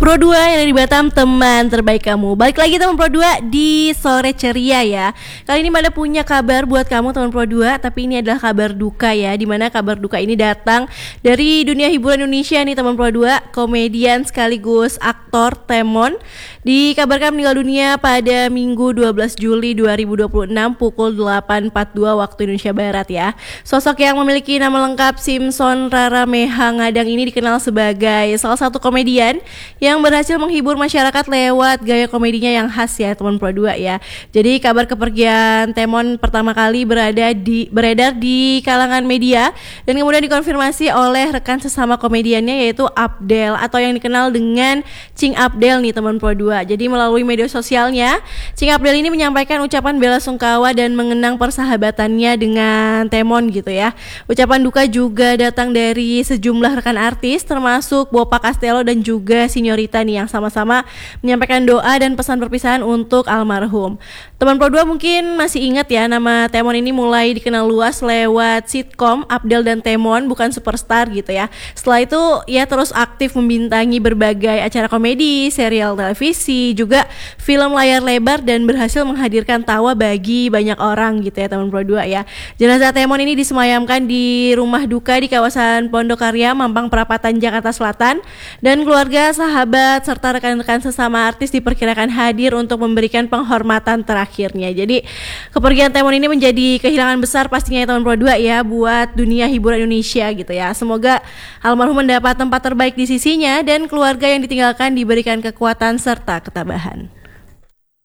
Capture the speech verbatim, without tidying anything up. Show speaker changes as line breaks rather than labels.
Pro dua yang ada di Batam, teman terbaik kamu. Balik lagi teman Pro dua di sore ceria ya. Kali ini Manda punya kabar buat kamu teman Pro dua, tapi ini adalah kabar duka ya. Dimana kabar duka ini datang dari dunia hiburan Indonesia nih teman Pro dua. Komedian sekaligus aktor Temon dikabarkan meninggal dunia pada Minggu dua belas Juli dua ribu dua puluh enam pukul delapan empat puluh dua waktu Indonesia Barat ya. Sosok yang memiliki nama lengkap Simpson Rarameha Ngadang ini dikenal sebagai salah satu komedian yang berhasil menghibur masyarakat lewat gaya komedinya yang khas ya teman Pro dua ya. Jadi kabar kepergian Temon pertama kali berada di beredar di kalangan media dan kemudian dikonfirmasi oleh rekan sesama komediannya yaitu Abdel atau yang dikenal dengan Cing Abdel nih teman Pro dua. Jadi melalui media sosialnya, Cing Abdel ini menyampaikan ucapan bela sungkawa dan mengenang persahabatannya dengan Temon gitu ya. Ucapan duka juga datang dari sejumlah rekan artis termasuk Bopa Castello dan juga Sinyorita nih yang sama-sama menyampaikan doa dan pesan perpisahan untuk almarhum. Teman Pro dua mungkin masih ingat ya, nama Temon ini mulai dikenal luas lewat sitkom Abdel dan Temon bukan superstar gitu ya. Setelah itu ia terus aktif membintangi berbagai acara komedi, serial televisi, juga film layar lebar dan berhasil menghadirkan tawa bagi banyak orang gitu ya teman Pro dua ya. Jenazah Temon ini disemayamkan di rumah duka di kawasan Pondokarya, Mampang Perapatan, Jakarta Selatan, dan keluarga, sahabat, serta rekan-rekan sesama artis diperkirakan hadir untuk memberikan penghormatan terakhirnya. Jadi kepergian Temon ini menjadi kehilangan besar pastinya ya teman Pro dua ya buat dunia hiburan Indonesia gitu ya. Semoga almarhum mendapat tempat terbaik di sisinya dan keluarga yang ditinggalkan diberikan kekuatan serta ketabahan.